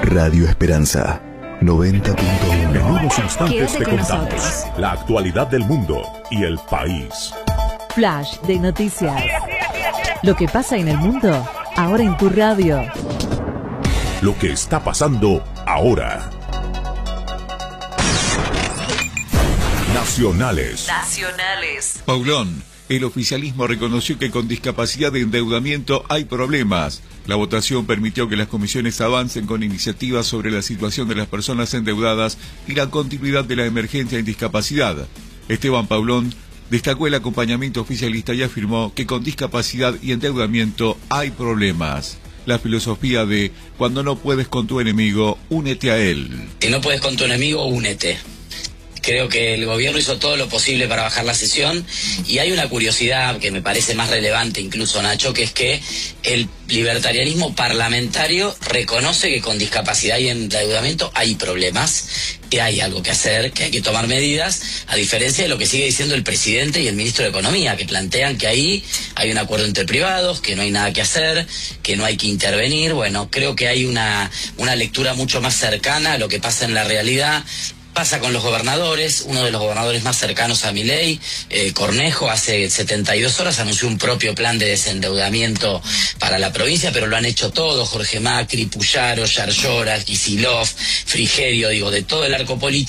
Radio Esperanza 90.1. En unos instantes Quédate te con contamos nosotros. la actualidad del mundo y el país. Flash de noticias. Lo que pasa en el mundo, ahora en tu radio. Lo que está pasando ahora. Nacionales. Paulón, el oficialismo reconoció que con discapacidad de endeudamiento hay problemas. La votación permitió que las comisiones avancen con iniciativas sobre la situación de las personas endeudadas y la continuidad de la emergencia en discapacidad. Esteban Paulón destacó el acompañamiento oficialista y afirmó que con discapacidad y endeudamiento hay problemas. La filosofía de cuando no puedes con tu enemigo, únete a él. Si no puedes con tu enemigo, únete. Creo que el gobierno hizo todo lo posible para bajar la sesión y hay una curiosidad que me parece más relevante incluso, Nacho, que es que el libertarianismo parlamentario reconoce que con discapacidad y endeudamiento hay problemas, que hay algo que hacer, que hay que tomar medidas, a diferencia de lo que sigue diciendo el presidente y el ministro de Economía, que plantean que ahí hay un acuerdo entre privados, que no hay nada que hacer, que no hay que intervenir. Bueno, creo que hay una lectura mucho más cercana a lo que pasa en la realidad. Pasa con los gobernadores, uno de los gobernadores más cercanos a Milei, Cornejo, hace 72 horas anunció un propio plan de desendeudamiento para la provincia, pero lo han hecho todos, Jorge Macri, Puyaro, Yarlora, Kicillof, Frigerio, digo, de todo el arco político.